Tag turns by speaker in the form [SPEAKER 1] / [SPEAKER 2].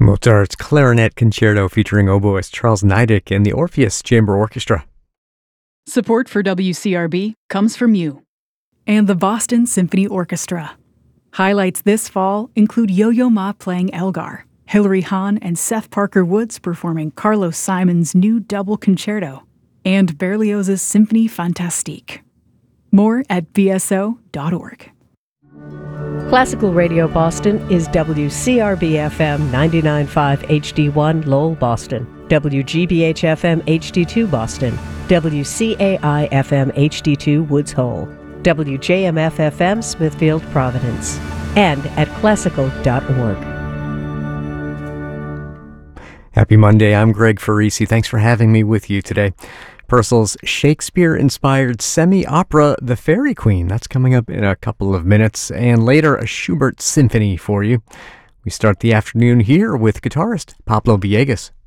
[SPEAKER 1] Mozart's Clarinet Concerto featuring oboist Charles Niedek and the Orpheus Chamber Orchestra.
[SPEAKER 2] Support for WCRB comes from you and the Boston Symphony Orchestra. Highlights this fall include Yo-Yo Ma playing Elgar, Hilary Hahn and Seth Parker Woods performing Carlos Simon's new double concerto, and Berlioz's Symphonie Fantastique. More at bso.org.
[SPEAKER 3] Classical Radio Boston is WCRB-FM 99.5 HD1 Lowell, Boston, WGBH-FM HD2 Boston, WCAI-FM HD2 Woods Hole, WJMF-FM Smithfield, Providence, and at classical.org.
[SPEAKER 1] Happy Monday, I'm Greg Farisi. Thanks for having me with you today. Purcell's Shakespeare-inspired semi-opera, The Fairy Queen. That's coming up in a couple of minutes. And later, a Schubert symphony for you. We start the afternoon here with guitarist Pablo Villegas.